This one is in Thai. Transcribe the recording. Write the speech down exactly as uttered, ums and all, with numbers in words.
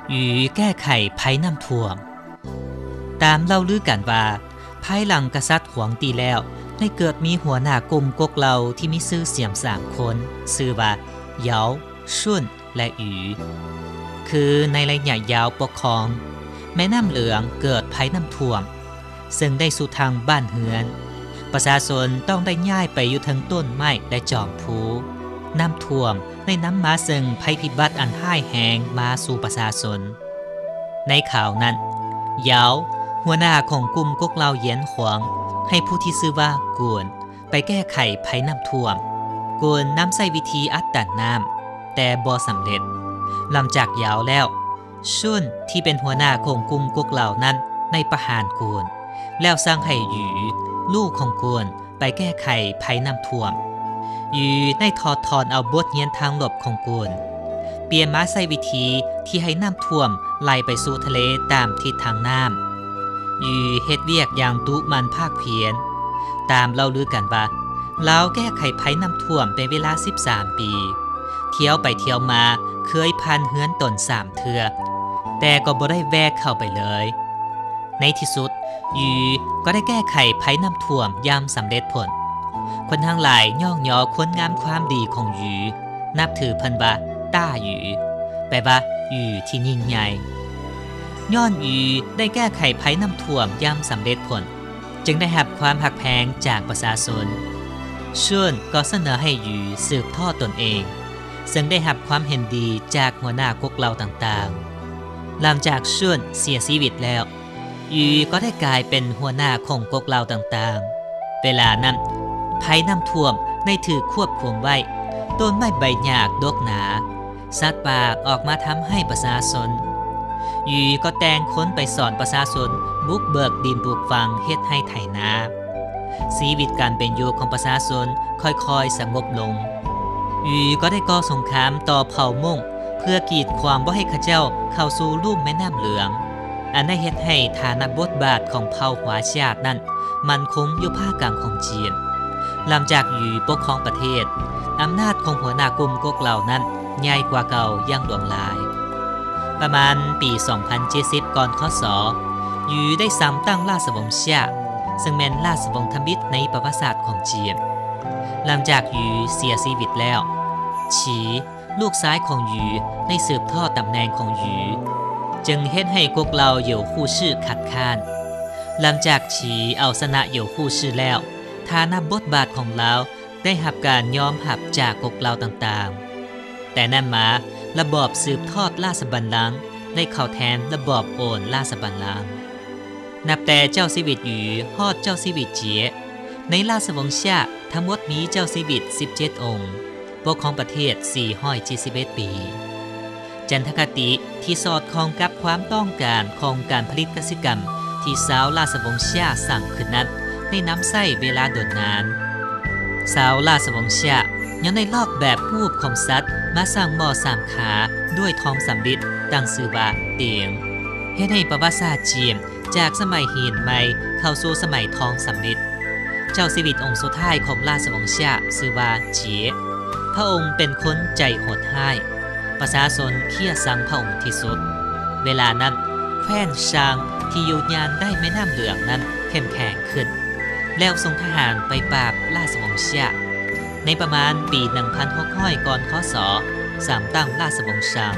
หยูแก้ไขภัยน้ำท่วมตามเล่าลือกันว่าภายหลังกษัตริย์หวงตีแล้วได้เกิดมีหัวหน้ากลุ่มกกเหล่าที่มีชื่อเสียงสามคนชื่อว่าเหยาชุ่นและหยูคือในระยะยาวปกครองแม่น้ำเหลืองเกิดภัยน้ำท่วมซึ่งได้สู่ทางบ้านเฮือนประชาชนต้องได้ย้ายไปอยู่ทั้งต้นไม้และจอมภูน้ำท่วมได้นำมาซึ่งภัยพิบัติอันร้ายแรงมาสู่ประชาชนในข่าวนั้นเหยาหัวหน้าของกลุ่มกกเหล่าเหยียนหวงให้ผู้ที่ชื่อว่ากวนไปแก้ไขภัยน้ำท่วมกวนนำใส่วิธีอัดดันน้ำแต่บ่สำเร็จหลังจากเหยาแล้วชุ่นที่เป็นหัวหน้าของกลุ่มกกเหล่านั้นในประหารกวนแล้วสร้างให้หยูลูกของกวนไปแก้ไขภัยน้ำท่วมหยูได้ถอดถอนเอาบทเรียนทางหลบของกวนเปลี่ยนมาใช้วิธีที่ให้น้ำท่วมไหลไปสู่ทะเลตามทิศทางน้ำหยูเฮ็ดเวียกอย่างตุมันภาคเพียรตามเล่าลือกันว่าลาวแก้ไขภัยน้ำท่วมเป็นเวลาสิบสามปีเที่ยวไปเที่ยวมาเคยพันเฮือนตนสามเทือแต่ก็บ่ได้แวกเข้าไปเลยในที่สุดหยูก็ได้แก้ไขภัยน้ำท่วมอย่างสำเร็จผลคนทั้งหลายย่องยอคุณงามความดีของหยูนับถือเพิ่นว่าต้าหยูแปลว่าหยูที่ยิ่งใหญ่ย้อนหยูได้แก้ไขภัยน้ำท่วมอย่างสำเร็จผลจึงได้รับความหักแพงจากประชาชนส่วนก็เสนอให้หยูสืบทอดตนเองซึ่งได้รับความเห็นดีจากหัวหน้ากกเหล่าต่างๆหลังจากส่วนเสียชีวิตแล้วหยูก็ได้กลายเป็นหัวหน้าของกกเหล่าต่างๆเวลานั้นภัยน้ำท่วมได้ถูกควบคุมไว้ต้นไม้ใบหญ้าดกหนาสัตว์ป่าออกมาทำให้ประชาชนหยูก็แต่งค้นไปสอนประชาชนบุกเบิกดินปลูกฝังเฮ็ดให้ไถนาชีวิตการเป็นอยู่ของประชาชนค่อยๆสงบลงหยูก็ได้ก่อสงครามต่อเผ่าม่งเพื่อกีดความบ่ให้ข้าเจ้าเข้าสู่ลุ่มแม่น้ำเหลืองอันได้เฮ็ดให้ฐานะบทบาทของเผ่าหัวชาตินั้นมันคงอยู่ภาคกลางของจีนหลังจากหยูปกครองประเทศอำนาจของหัวหน้ากลุ่มกกเหล่านั้นใหญ่กว่าเก่าอย่างหลวงหลายประมาณปีสองพันเจ็ดสิบก่อนคศหยูได้ซ้ำตั้งราชวงศ์เซี่ยซึ่งเป็นราชวงศ์ทมิตรในประวัติศาสตร์ของจีนหลังจากหยูเสียชีวิตแล้วฉีลูกซ้ายของหยูได้สืบทอดตำแหน่งของหยูจึงเฮ็ดให้กกเหล่าเหยี่ยวคู่ชื่อขัดข้านหลังจากฉีเอาชนะเหยี่ยวคู่ชื่อแล้วฐานะบทบาทของเราได้รับการยอมรับจากกกเหล่าต่างๆแต่นั่นมาระบอบสืบทอดราชบัลลังก์ได้เข้าแทนระบอบโอนราชบัลลังก์นับแต่เจ้าชีวิตหยูฮอดเจ้าชีวิตเจี๋ยในราชวงศ์เซี่ยทั้งหมดมีเจ้าชีวิตสิบเจ็ดองค์ปกครองประเทศสี่ร้อยเจ็ดสิบเอ็ดปีจันทคติที่สอดคล้องกับความต้องการของการผลิตกสิกรรมที่สาวราชวงศ์เซี่ยสั่งขึ้นนั้นได้นำใช้เวลาโดนนานสาวราชวงศ์เซี่ยยังได้ลอกแบบรูปของสัตว์มาสร้างหม้อสามขาด้วยทองสำริดตั้งชื่อว่าเตียงเฮ็ดให้ประวัติศาสตร์จีนจากสมัยหินใหม่เข้าสู่สมัยทองสำริดเจ้าชีวิตองค์สุดท้ายของราชวงศ์เซี่ยชื่อว่าเจี๋ยพระองค์เป็นคนใจโหดร้ายประชาชนเคี่ยสังพระองค์ที่สุดเวลานั้นแคว้นชางที่อยู่ยานได้แม่น้ำเหลืองนั้นเข้มแข็งขึ้นแล้วส่งทหารไปปราบราชวงศ์เซี่ยในประมาณปีหนึ่งพันหกร้อยก่อนคศสามตั้งราชวงศ์ชาง